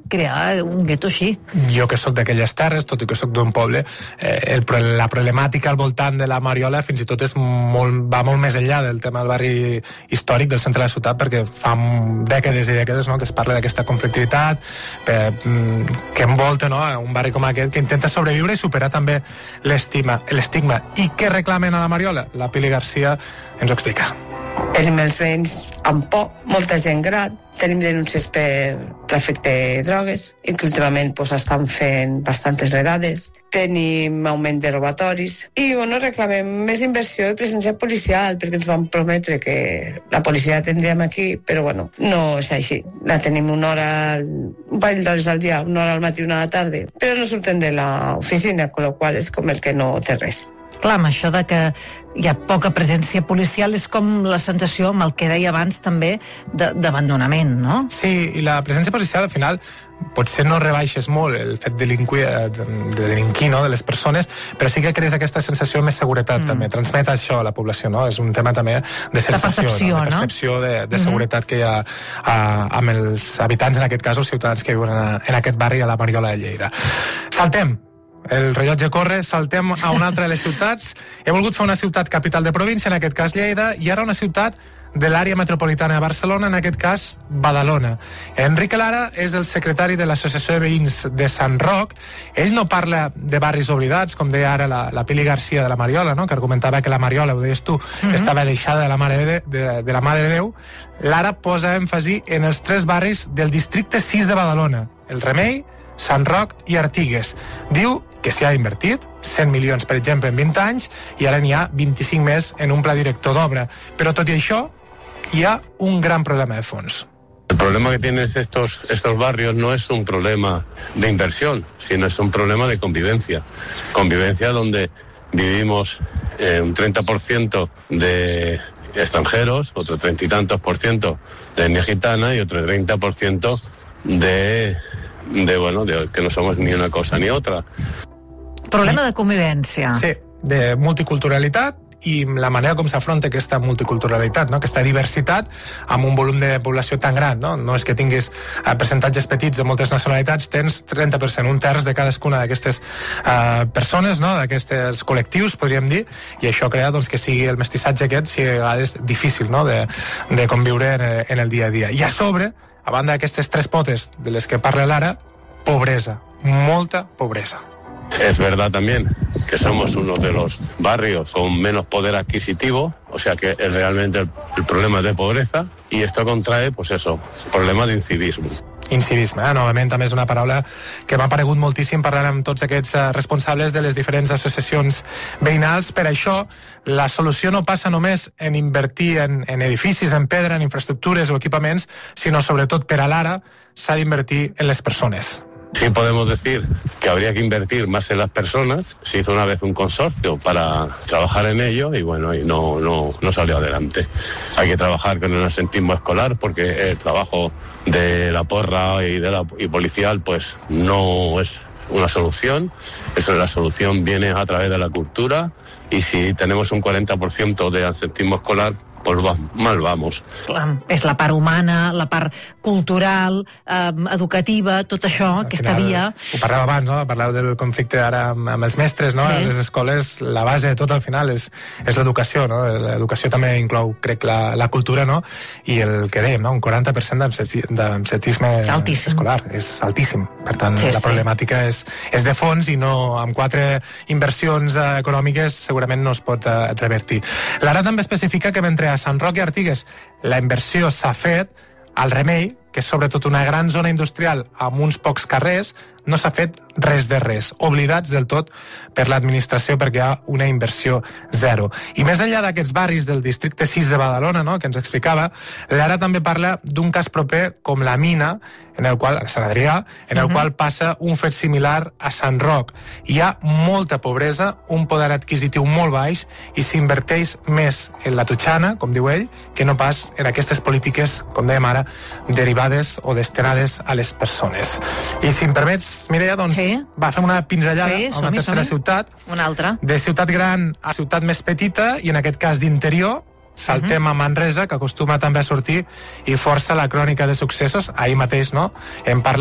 crear un gueto així. Jo que sóc d'aquelles terres, tot i que sóc d'un poble, la problemàtica al voltant de la Mariola fins i tot va molt més enllà del tema del barri històric del centre de la ciutat, perquè fa dècades i dècades, no?, que es parla d'aquesta conflictivitat que envolta, no?, un barri com aquest, que intenta sobreviure i superar també l'estigma. I què reclamen a la Mariola? La Pili Garcia ens ho explica. Tenim els veïns amb por, molta gent gran, tenim denúncies per tràfic de drogues, i que últimament estan fent bastantes redades, tenim augment de robatoris, i reclamem més inversió i presència policial, perquè ens van prometre que la policia la tindríem aquí, però no és així. La tenim un parell d'hores al dia, una hora al matí, una a la tarda, però no surten de l'oficina, con lo qual és com el que no té res. Clar, amb això de que hi ha poca presència policial és com la sensació, amb el que deia abans també, d'abandonament, no? Sí, i la presència policial al final potser no rebaixes molt el fet de delinquir, no?, de les persones, però sí que crees aquesta sensació de més seguretat també, transmet això a la població, no? És un tema també de sensació, de percepció, de seguretat que hi ha amb els habitants, en aquest cas els ciutadans que viuen en aquest barri a la Mariola de Lleida. Saltem! El rellotge corre, saltem a una altra de les ciutats. He volgut fer una ciutat capital de província, en aquest cas Lleida, i ara una ciutat de l'àrea metropolitana de Barcelona, en aquest cas Badalona. Enrique Lara és el secretari de l'Associació de Veïns de Sant Roc. Ell no parla de barris oblidats, com deia ara la Pili Garcia de la Mariola, no?, que argumentava que la Mariola, ho deies tu, estava deixada de la Mare de Déu. Lara posa èmfasi en els 3 barris del districte 6 de Badalona: el Remei, Sant Roc i Artigues. Diu que s'hi ha invertit 100 milions, per exemple, en 20 anys, i ara n'hi ha 25 més en un pla director d'obra. Però tot i això, hi ha un gran problema de fons. El problema que tienen estos barrios no es un problema de inversión, sino es un problema de convivencia. Convivencia donde vivimos un 30% de extranjeros, otro 30 y tantos % de etnia gitana y otro 30% de que no somos ni una cosa ni otra. Problema de convivència. Sí, de multiculturalitat i la manera com s'afronta aquesta multiculturalitat, no?, aquesta diversitat amb un volum de població tan gran, no? No és que tinguis percentatges petits de moltes nacionalitats, tens 30%, un terç de cadascuna d'aquestes persones, no?, d'aquests col·lectius, podríem dir, i això crea que sigui el mestissatge aquest, sigui a vegades difícil, no?, de conviure en el dia a dia. I a sobre, a banda d'aquestes 3 potes de les que parla Lara, pobresa, molta pobresa. Es verdad también que somos uno de los barrios con menos poder adquisitivo, o sea que realmente el problema es de pobreza, y esto contrae, problema de incivismo. Incivisme, novament també és una paraula que m'ha aparegut moltíssim parlant amb tots aquests responsables de les diferents associacions veïnals. Per això, la solució no passa només en invertir en edificis, en pedra, en infraestructures o equipaments, sinó sobretot per a Lara s'ha d'invertir en les persones. Sí podemos decir que habría que invertir más en las personas. Se hizo una vez un consorcio para trabajar en ello y no salió adelante. Hay que trabajar con el absentismo escolar porque el trabajo de la porra y policial no es una solución. La solución viene a través de la cultura, y si tenemos un 40% de absentismo escolar, mal vamos. Clar, és la part humana, la part cultural, educativa, tot això, aquesta via. Ho parlàveu abans, no? Parlàveu del conflicte ara amb els mestres, no? Sí. Les escoles, la base de tot al final és l'educació, no? L'educació també inclou, crec, la cultura, no? I el que dèiem, no? Un 40% d'absentisme escolar. És altíssim. Per tant, la problemàtica és de fons, i no amb 4 inversions econòmiques segurament no es pot revertir. Lara també especifica que mentre a Sant Roc i Artigues la inversió s'ha fet, al Remei, que és sobretot una gran zona industrial amb uns pocs carrers, no s'ha fet res de res, oblidats del tot per l'administració perquè hi ha una inversió zero. I més enllà d'aquests barris del districte 6 de Badalona, no?, que ens explicava, Lara també parla d'un cas proper com la mina, a Sant Adrià, en el qual passa un fet similar a Sant Roc. Hi ha molta pobresa, un poder adquisitiu molt baix, i s'inverteix més en la tutxana, com diu ell, que no pas en aquestes polítiques, com dèiem ara, derivades o destinades a les persones. I si em permets, Mireia, fem una pinzellada a una tercera ciutat. Una altra. De ciutat gran a ciutat més petita, i en aquest cas d'interior, saltem a Manresa, que acostuma també a sortir i força la crònica de successos. Ahir mateix, no?, hem parlat